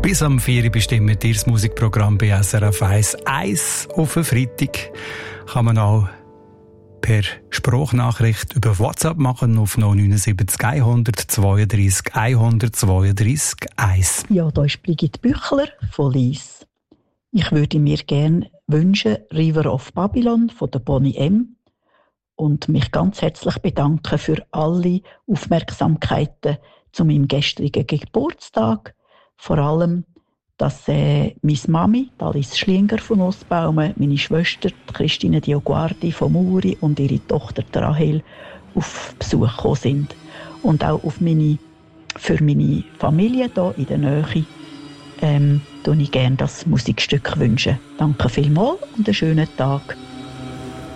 Bis am 4 Uhr bestimmt ihr das Musikprogramm bei SRF 1 auf den Freitag. Kann man auch per Sprachnachricht über WhatsApp machen auf 079 132 132 1. Ja, da ist Brigitte Büchler von Lies. Ich würde mir gerne wünschen, River of Babylon von der Bonnie M. und mich ganz herzlich bedanken für alle Aufmerksamkeiten zu meinem gestrigen Geburtstag. Vor allem, dass meine Mami, Alice Schlinger von Nussbaumen, meine Schwester Christine Dioguardi von Muri und ihre Tochter Rahel auf Besuch gekommen sind. Und auch für meine Familie hier in der Nähe wünsche ich gerne das Musikstück wünschen. Danke vielmals und einen schönen Tag.